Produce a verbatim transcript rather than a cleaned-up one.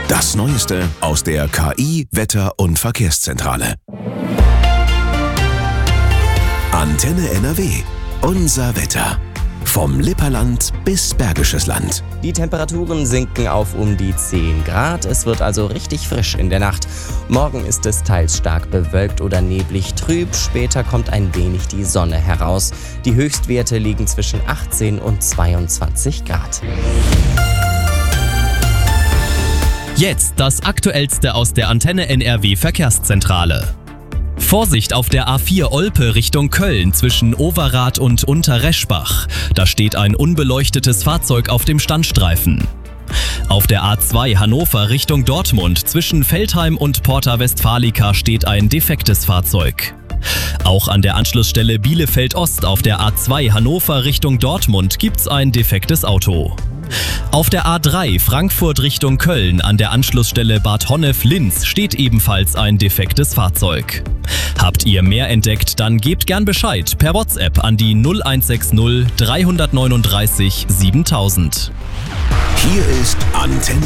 Das Neueste aus der K I-, Wetter- und Verkehrszentrale. Antenne N R W. Unser Wetter. Vom Lipperland bis Bergisches Land. Die Temperaturen sinken auf um die zehn Grad. Es wird also richtig frisch in der Nacht. Morgen ist es teils stark bewölkt oder neblig trüb. Später kommt ein wenig die Sonne heraus. Die Höchstwerte liegen zwischen achtzehn und zweiundzwanzig Grad. Jetzt das Aktuellste aus der Antenne N R W Verkehrszentrale. Vorsicht auf der A vier Olpe Richtung Köln zwischen Overath und Unterreschbach. Da steht ein unbeleuchtetes Fahrzeug auf dem Standstreifen. Auf der A zwei Hannover Richtung Dortmund zwischen Veltheim und Porta Westfalica steht ein defektes Fahrzeug. Auch an der Anschlussstelle Bielefeld Ost auf der A zwei Hannover Richtung Dortmund gibt's ein defektes Auto. Auf der A drei Frankfurt Richtung Köln an der Anschlussstelle Bad Honnef-Linz steht ebenfalls ein defektes Fahrzeug. Habt ihr mehr entdeckt, dann gebt gern Bescheid per WhatsApp an die null eins sechs null drei neun drei siebentausend. Hier ist Antenne